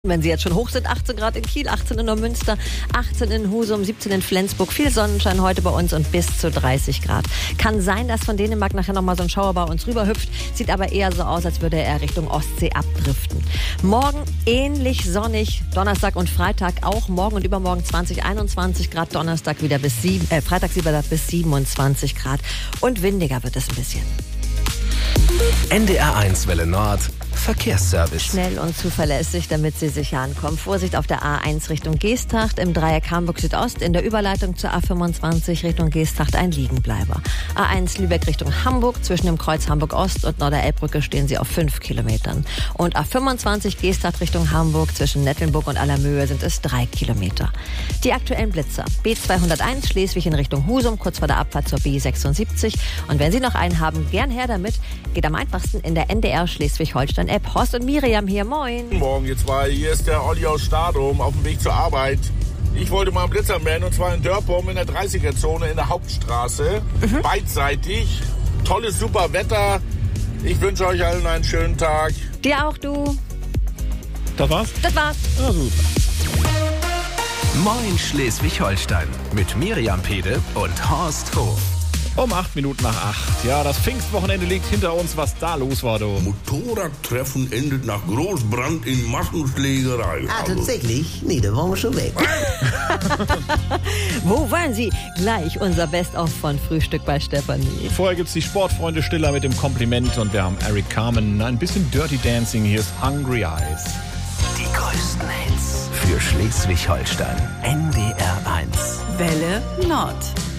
Wenn sie jetzt schon hoch sind, 18 Grad in Kiel, 18 in Neumünster, 18 in Husum, 17 in Flensburg, viel Sonnenschein heute bei uns und bis zu 30 Grad. Kann sein, dass von Dänemark nachher nochmal so ein Schauer bei uns rüberhüpft. Sieht aber eher so aus, als würde er Richtung Ostsee abdriften. Morgen ähnlich sonnig, Donnerstag und Freitag auch. Morgen und übermorgen 20, 21 Grad, Donnerstag Freitag wieder bis 27 Grad. Und windiger wird es ein bisschen. NDR1 Welle Nord, Verkehrsservice. Schnell und zuverlässig, damit Sie sicher ankommen. Vorsicht auf der A1 Richtung Geesthacht, im Dreieck Hamburg Südost, in der Überleitung zur A25 Richtung Geesthacht ein Liegenbleiber. A1 Lübeck Richtung Hamburg, zwischen dem Kreuz Hamburg Ost und Norderelbbrücke stehen Sie auf 5 Kilometern. Und A25 Geesthacht Richtung Hamburg, zwischen Nettelnburg und Allermöhe sind es 3 Kilometer. Die aktuellen Blitzer. B201 Schleswig in Richtung Husum, kurz vor der Abfahrt zur B76. Und wenn Sie noch einen haben, gern her damit. Geht am einfachsten in der NDR Schleswig-Holstein-App. Horst und Miriam hier, moin. Guten Morgen, ihr zwei. Hier ist der Olli aus Stadum auf dem Weg zur Arbeit. Ich wollte mal einen Blitzer melden, und zwar in Dörpum in der 30er-Zone in der Hauptstraße. Beidseitig. Tolles, super Wetter. Ich wünsche euch allen einen schönen Tag. Dir auch, du. Das war's? Das war's. Ja, super. Moin Schleswig-Holstein mit Miriam Pede und Horst Hof. Um 8 Minuten nach 8. Ja, das Pfingstwochenende liegt hinter uns. Was da los war, du. Motorradtreffen endet nach Großbrand in Massenschlägerei. Ah, tatsächlich? Nee, da waren wir schon weg. Wo waren Sie? Gleich unser Best-of von Frühstück bei Stefanie. Vorher gibt's die Sportfreunde Stiller mit dem Kompliment und wir haben Eric Carmen. Ein bisschen Dirty Dancing. Hier ist Hungry Eyes. Die größten Hits für Schleswig-Holstein. NDR1. Welle Nord.